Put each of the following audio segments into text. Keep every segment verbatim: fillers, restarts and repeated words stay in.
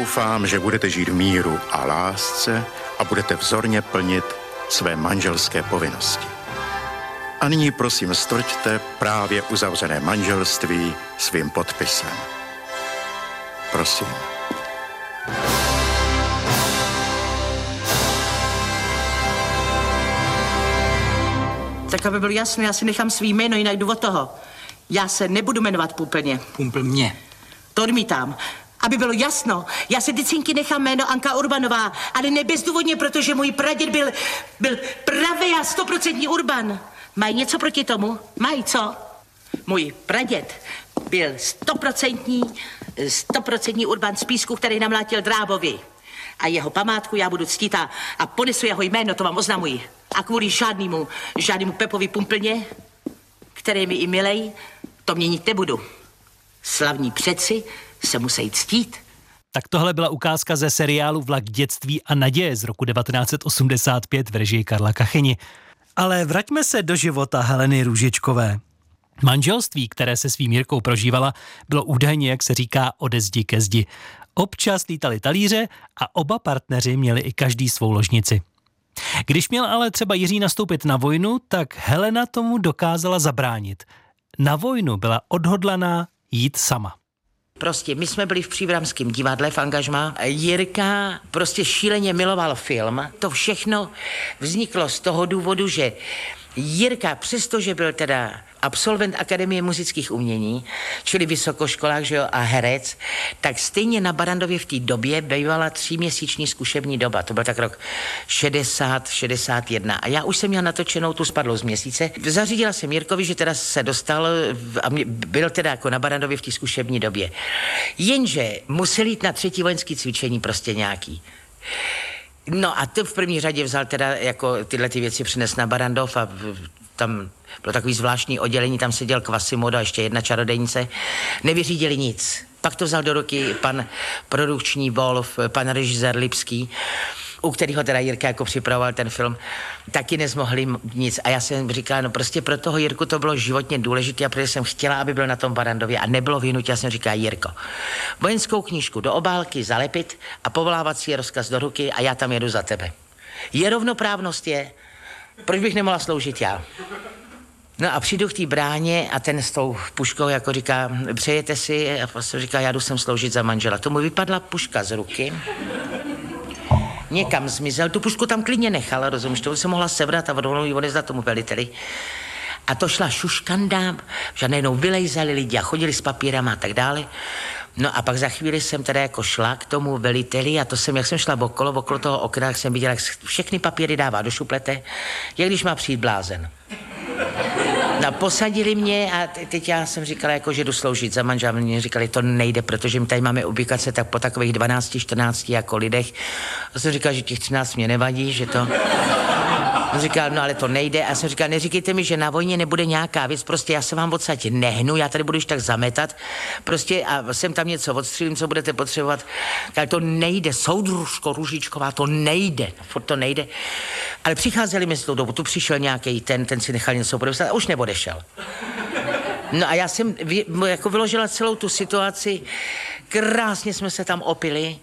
doufám, že budete žít v míru a lásce a budete vzorně plnit své manželské povinnosti. A nyní prosím stvrďte právě uzavřené manželství svým podpisem. Prosím. Tak aby bylo jasné, já si nechám svý jméno, jinak jdu od toho. Já se nebudu jmenovat Pumplně. Pumplně. To odmítám. Aby bylo jasno, já se dycinky nechám jméno Anka Urbanová, ale ne bezdůvodně, protože můj praděd byl, byl pravý a stoprocentní Urban. Mají něco proti tomu? Mají, co? Můj praděd byl stoprocentní, stoprocentní Urban z Písku, který namlátil Drábovi. A jeho památku já budu ctít a, a ponesu jeho jméno, to vám oznamuji. A kvůli žádnému, žádnému Pepovi Pumplně, který mi i milej, to měnit nebudu. Slavní předci se musí ctít. Tak tohle byla ukázka ze seriálu Vlak dětství a naděje z roku devatenáct set osmdesát pět v režii Karla Kachyni. Ale vraťme se do života Heleny Růžičkové. Manželství, které se svým Jirkou prožívala, bylo údajně, jak se říká, ode zdi ke zdi. Občas lítali talíře a oba partneři měli i každý svou ložnici. Když měl ale třeba Jiří nastoupit na vojnu, tak Helena tomu dokázala zabránit. Na vojnu byla odhodlaná jít sama. Prostě my jsme byli v Příbramském divadle v angažmá. Jirka prostě šíleně miloval film. To všechno vzniklo z toho důvodu, že Jirka, přestože byl teda absolvent Akademie muzických umění, čili vysokoškolák, že jo, a herec, tak stejně na Barrandově v té době bývala tříměsíční zkušební doba. To byl tak rok šedesát, šedesát jedna. A já už jsem měl natočenou tu Spadlou z měsíce. Zařídila jsem Jirkovi, že teda se dostal a byl teda jako na Barrandově v té zkušební době. Jenže musel jít na třetí vojenský cvičení prostě nějaký. No a to v první řadě vzal teda jako tyhle ty věci přines na Barrandov a tam bylo takový zvláštní oddělení, tam seděl Kvasimodo a ještě jedna čarodejnice. Nevyřídili nic. Pak to vzal do ruky pan produkční Wolf, pan režisér Lipský, u kterého teda Jirka jako připravoval ten film, taky nezmohli nic. A já jsem říkal, no prostě pro toho Jirku to bylo životně důležité, a protože jsem chtěla, aby byl na tom Barrandově a nebylo vyhnutí, já jsem říkal, Jirko, vojenskou knížku do obálky zalepit a povolávací rozkaz do ruky a já tam jedu za tebe. Je rovnoprávnost, je. Proč bych nemohla sloužit já? No a přijdu k té bráně a ten s tou puškou jako říká, přejete si? A prostě říká, já jdu sem sloužit za manžela. Tomu vypadla puška z ruky. Někam zmizel, tu pušku tam klidně nechal, rozumíš, to se mohla sebrat a rovnou ji odevzdat tomu veliteli. A to šla šuškanda, že najednou vylejzali lidi a chodili s papírama a tak dále. No a pak za chvíli jsem teda jako šla k tomu veliteli a to jsem, jak jsem šla okolo, okolo toho okna, jak jsem viděla, jak všechny papíry dává do šuplete, jak když má přijít blázen. No posadili mě a teď já jsem říkala, jako, že jdu sloužit za manžela. Mě říkali, to nejde, protože my tady máme ubikace tak po takových dvanácti, čtrnácti jako lidech. A jsem říkal, že těch třináct mě nevadí, že to... On říkal, no ale to nejde. A já jsem říkal, neříkejte mi, že na vojně nebude nějaká věc, prostě já se vám odsaď nehnu, já tady budu už tak zametat, prostě a sem tam něco odstřílím, co budete potřebovat. Ale to nejde, soudružko Růžičková, to nejde, furt to nejde. Ale přicházeli mi s tou dobu, tu přišel nějaký ten, ten si nechal něco podepsat a už neodešel. No a já jsem vy, jako vyložila celou tu situaci, krásně jsme se tam opili,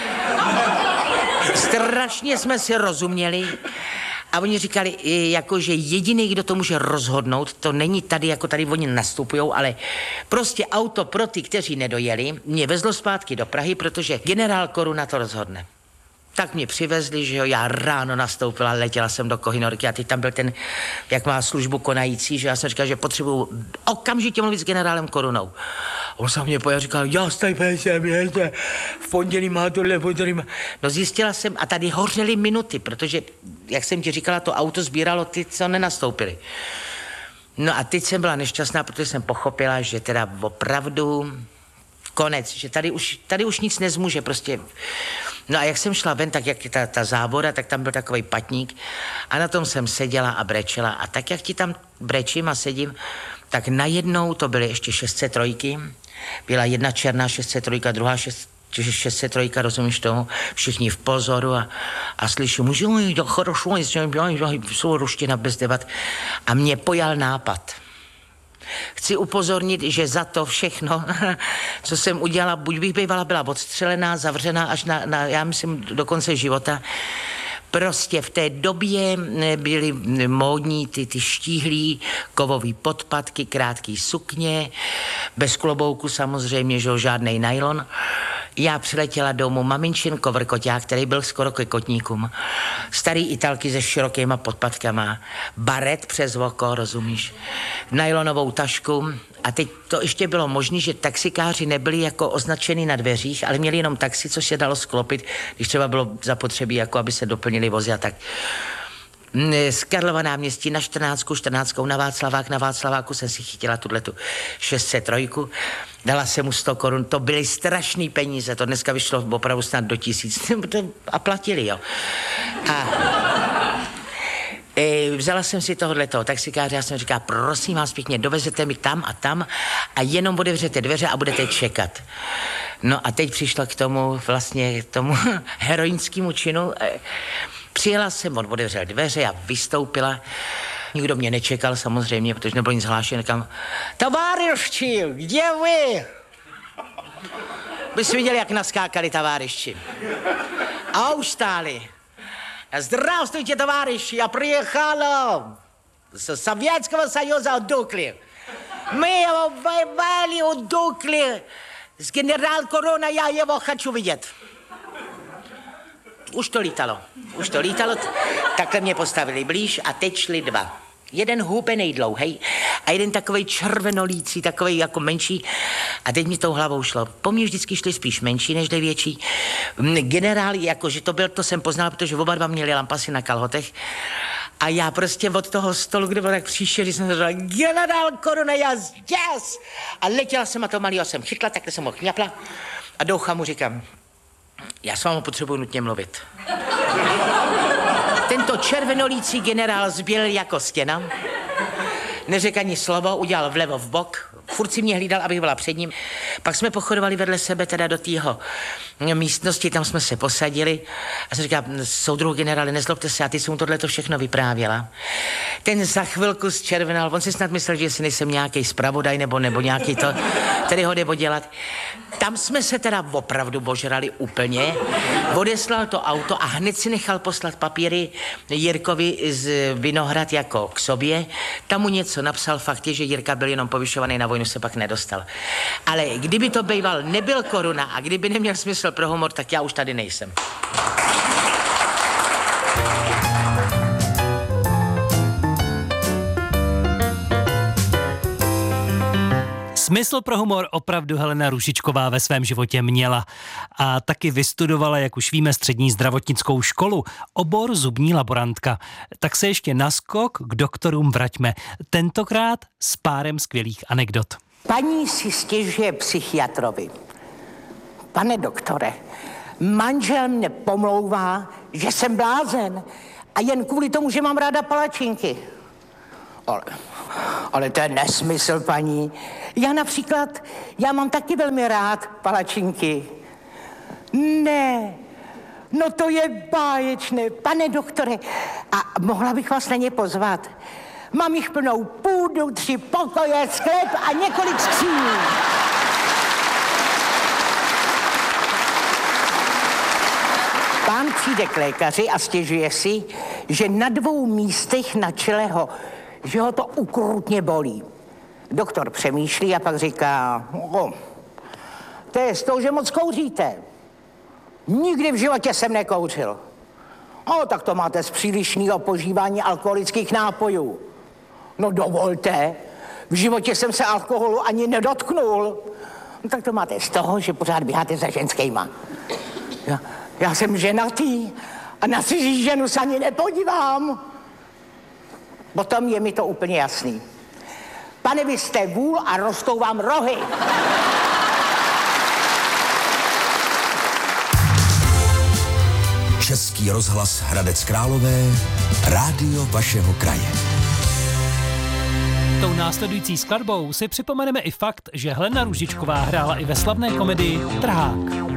strašně jsme si rozuměli. A oni říkali, jako, že jediný, kdo to může rozhodnout, to není tady, jako tady oni nastupujou, ale prostě auto pro ty, kteří nedojeli, mě vezlo zpátky do Prahy, protože generál Koruna to rozhodne. Tak mě přivezli, že jo, já ráno nastoupila, letěla jsem do Kohynorky a teď tam byl ten, jak má službu konající, že já jsem říkal, že potřebuju okamžitě mluvit s generálem Korunou. On se mě pojel a říkal, já stajme jsem, jeďte, v pondělí má tohle, pondělí má... No zjistila jsem, a tady hořely minuty, protože, jak jsem ti říkala, to auto sbíralo ty, co nenastoupili. No a teď jsem byla nešťastná, protože jsem pochopila, že teda opravdu konec, že tady už, tady už nic nezmůže, prostě... No a jak jsem šla ven, tak jak ta, ta závora, tak tam byl takový patník a na tom jsem seděla a brečela. A tak, jak ti tam brečím a sedím, tak najednou to byly ještě šest set tři. Byla jedna černá šest set tři, druhá šest set tři, rozumíš tomu? Všichni v pozoru a, a slyším, že to хорошо, jsou ruština bez debat. A mě pojal nápad. chci upozornit, že za to všechno, co jsem udělala, buď bych bývala byla odstřelená, zavřená až na, na já myslím, do konce života. Prostě v té době byly módní ty, ty štíhlý kovový podpatky, krátký sukně, bez klobouku samozřejmě, že jo, žádnej nylon. Já přiletěla domů, maminčin kovrkoťák, který byl skoro ke kotníkům. Starý Italky se širokýma podpatkama, baret přes oko, rozumíš, nylonovou tašku. A teď to ještě bylo možné, že taxikáři nebyli jako označený na dveřích, ale měli jenom taxi, což se dalo sklopit, když třeba bylo zapotřebí, jako aby se doplnili vozy a tak. Z Karlova náměstí na čtrnáctku, čtrnáctkou na Václavák, na Václaváku jsem si chytila tuhletu šest set tři, dala jsem mu sto korun, to byly strašný peníze, to dneska vyšlo opravdu snad do tisíc a platili, jo. A e, vzala jsem si tohohletoho taxikáře, já jsem říkala, prosím vás pěkně, dovezete mi tam a tam a jenom otevřete dveře a budete čekat. No a teď přišlo k tomu vlastně k tomu heroinskému činu. Přijela jsem, on otevřel dveře a vystoupila. Nikdo mě nečekal samozřejmě, protože nebylo nic hlášené kam. Továrišči, kde vy? By si viděli, jak naskákali továrišči. A už stáli. Zdravstvujte, továriši, já přijechala z Sovětského Союза od Dukly. My jeho vojevali od Dukly. Z generál Korona, já jeho хочу vidět. Už to lítalo, už to lítalo, takhle mě postavili blíž a teď šli dva. Jeden hubenej dlouhej a jeden takovej červenolící, takovej jako menší. A teď mi tou hlavou šlo. Po mně vždycky šli spíš menší než větší. Generál, jakože to byl, to jsem poznal, protože oba dva měli lampasy na kalhotech. A já prostě od toho stolu, kde byl tak příšerý, jsem říkala, generál Korona, já yes! A letěla jsem a to malýho jsem chytla, takhle jsem ho chňapla a do ucha mu říkám, já s vámi potřebuji nutně mluvit. Tento červenolící generál zbělil jako stěna, neřekl ani slovo, udělal vlevo v bok, furt si mě hlídal, abych byla před ním. Pak jsme pochodovali vedle sebe teda do tého místnosti, tam jsme se posadili a jsem říkal, soudruhu generále, nezlobte se, a ty jsi mu tohleto všechno vyprávěla. Ten za chvilku zčervenal, on si snad myslel, že si nejsem nějaký zpravodaj nebo, nebo nějaký to, který ho jde dělat. Tam jsme se teda opravdu božrali úplně, odeslal to auto a hned si nechal poslat papíry Jirkovi z Vinohrad jako k sobě. Tam mu něco napsal, fakt je, že Jirka byl jenom povyšovaný, na vojnu se pak nedostal. Ale kdyby to býval nebyl Koruna a kdyby neměl smysl pro humor, tak já už tady nejsem. Smysl pro humor opravdu Helena Růžičková ve svém životě měla a taky vystudovala, jak už víme, střední zdravotnickou školu, obor zubní laborantka. Tak se ještě naskok k doktorům vraťme, tentokrát s párem skvělých anekdot. Paní si stěžuje psychiatrovi. Pane doktore, manžel mne pomlouvá, že jsem blázen a jen kvůli tomu, že mám ráda palačinky. Ale, ale to je nesmysl, paní. Já například, já mám taky velmi rád palačinky. Ne, no to je báječné, pane doktore. A mohla bych vás na ně pozvat? Mám jich plnou půdu, tři pokoje, sklep a několik skříní. Pán přijde k lékaři a stěžuje si, že na dvou místech na čele ho, že ho to ukrutně bolí. Doktor přemýšlí a pak říká, oh, to je z toho, že moc kouříte. Nikdy v životě jsem nekouřil. O, tak to máte z přílišného požívání alkoholických nápojů. No dovolte, v životě jsem se alkoholu ani nedotknul. No, tak to máte z toho, že pořád běháte za ženskýma. Já, já jsem ženatý a na cizí ženu se ani nepodívám. Potom je mi to úplně jasný. Pane, vy jste vůl a rostou vám rohy. Český rozhlas Hradec Králové, rádio vašeho kraje. Tou následující skladbou si připomeneme i fakt, že Helena Růžičková hrála i ve slavné komedii Trhák.